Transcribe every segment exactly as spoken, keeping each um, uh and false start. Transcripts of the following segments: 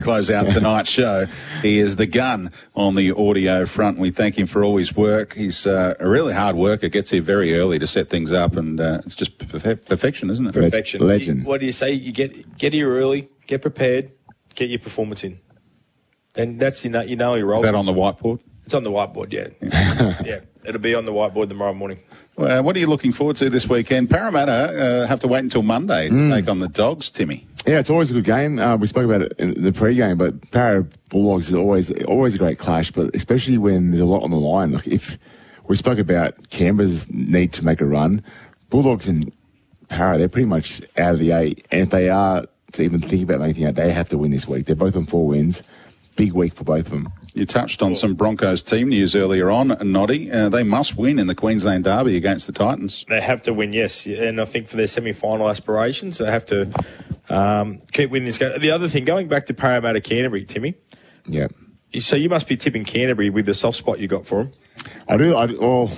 Close out tonight's show. He is the gun on the audio front. We thank him for all his work. He's uh, a really hard worker, gets here very early to set things up, and uh, it's just perfe- perfection, isn't it? Perfection. Legend. You, what do you say? You get get here early, get prepared, get your performance in. Then that's, you know, you know your role. Is that on the whiteboard? It's on the whiteboard, yeah. Yeah, yeah. It'll be on the whiteboard tomorrow morning. Well, what are you looking forward to this weekend? Parramatta uh, have to wait until Monday to mm. take on the Dogs, Timmy. Yeah, it's always a good game. Uh, we spoke about it in the pre-game, but Para Bulldogs is always always a great clash, but especially when there's a lot on the line. Like if we spoke about Canberra's need to make a run, Bulldogs and Para, they're pretty much out of the eight. And if they are to even think about making it, they have to win this week. They're both on four wins. Big week for both of them. You touched on some Broncos team news earlier on, Noddy. Uh, they must win in the Queensland Derby against the Titans. They have to win, yes. And I think for their semi-final aspirations, they have to um, keep winning this game. The other thing, going back to Parramatta Canterbury, Timmy. Yeah. So you must be tipping Canterbury with the soft spot you got for them. I do. I, well,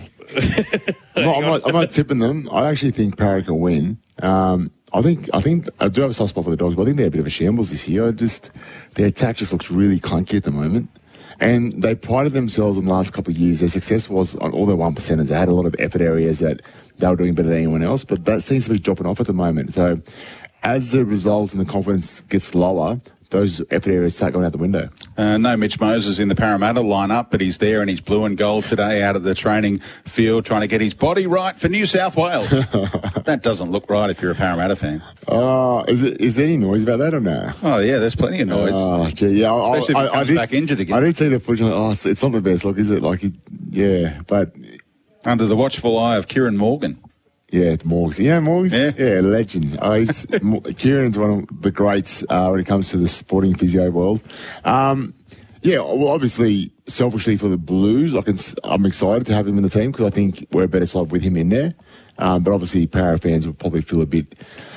I'm, not, I'm, not, I'm not tipping them. I actually think Para can win. Um, I think I think I do have a soft spot for the Dogs, but I think they're a bit of a shambles this year. I just their attack just looks really clunky at the moment. And they prided themselves in the last couple of years. Their success was on all their one percenters. They had a lot of effort areas that they were doing better than anyone else, but that seems to be dropping off at the moment. So as the result and the confidence gets lower, those effort areas start going out the window. Uh, no Mitch Moses in the Parramatta lineup, but he's there in his blue and gold today out at the training field trying to get his body right for New South Wales. That doesn't look right if you're a Parramatta fan. Oh, uh, is, it, is there any noise about that or no? Oh, yeah, there's plenty of noise. Oh, gee, yeah, especially I, if he comes I did, back injured again. I did see the footage. Oh, it's, it's not the best look, is it? Like, it, yeah, but... Under the watchful eye of Kieran Morgan. Yeah, it's Morgs. You know Morgs? Yeah. Yeah, legend. Oh, he's, Kieran's one of the greats uh, when it comes to the sporting physio world. Um, yeah, well, obviously, selfishly for the Blues, I can, I'm excited to have him in the team because I think we're a better side with him in there. Um, but obviously, Para fans will probably feel a bit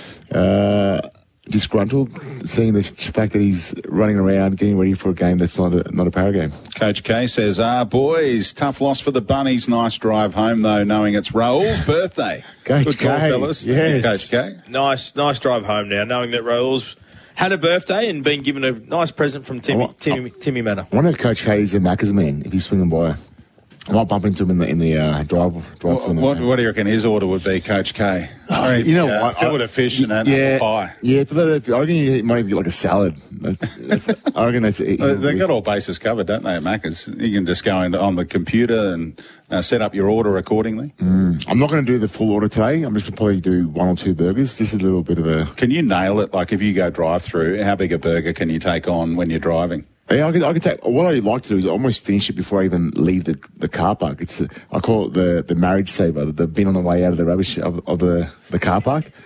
uh, disgruntled seeing the fact that he's running around getting ready for a game that's not a, not a Para game. Coach K says, ah, boys, tough loss for the Bunnies. Nice drive home, though, knowing it's Raul's birthday. Coach Good K, call, fellas. yes. Coach K. Nice, nice drive home now, knowing that Raul's had a birthday and been given a nice present from Timmy, want, Timmy, Timmy Manor. I wonder if Coach K is a Macca's man if he's swinging by. I might bump into him in the in the uh, drive. drive What, what, what do you reckon his order would be, Coach K? Oh, you know uh, what? Fillet of fish and an yeah, apple pie. Yeah, but that, I reckon you might even get like a salad. That's, I reckon that's it. They, they've got all bases covered, don't they, at Macca's? You can just go in on the computer and uh, set up your order accordingly. Mm. I'm not going to do the full order today. I'm just going to probably do one or two burgers. This is a little bit of a... Can you nail it? Like if you go drive-through, how big a burger can you take on when you're driving? Yeah, I can, I can take. What I like to do is almost finish it before I even leave the, the car park. It's a, I call it the, the marriage saver. The bin on the way out of the rubbish of, of the, the car park.